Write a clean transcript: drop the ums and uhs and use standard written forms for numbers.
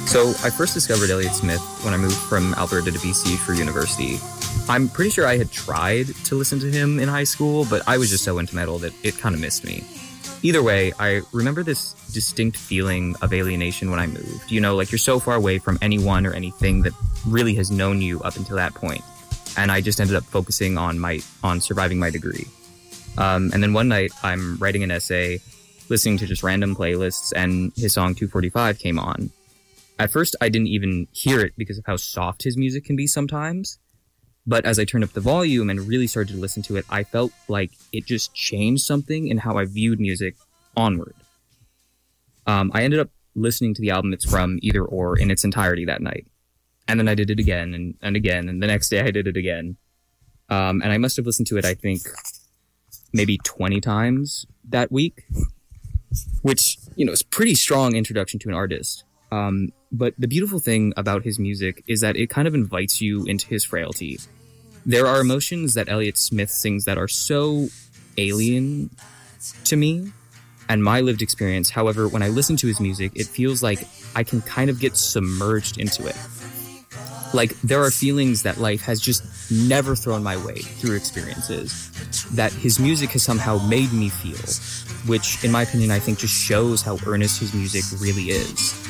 So I first discovered Elliott Smith when I moved from Alberta to BC for university. I'm pretty sure I had tried to listen to him in high school, but I was just so into metal that it kind of missed me. Either way, I remember this distinct feeling of alienation when I moved. You know, like you're so far away from anyone or anything that really has known you up until that point. And I just ended up focusing on surviving my degree. And then one night I'm writing an essay, listening to just random playlists, and his song 245 came on. At first, I didn't even hear it because of how soft his music can be sometimes. But as I turned up the volume and really started to listen to it, I felt like it just changed something in how I viewed music onward. I ended up listening to the album it's from, Either Or, in its entirety that night. And then I did it again and again, and the next day I did it again. And I must have listened to it, I think, maybe 20 times that week, which, you know, is a pretty strong introduction to an artist. But the beautiful thing about his music is that it kind of invites you into his frailty. There are emotions that Elliott Smith sings that are so alien to me and my lived experience. However, when I listen to his music, it feels like I can kind of get submerged into it. Like, there are feelings that life has just never thrown my way through experiences that his music has somehow made me feel, which, in my opinion, I think just shows how earnest his music really is.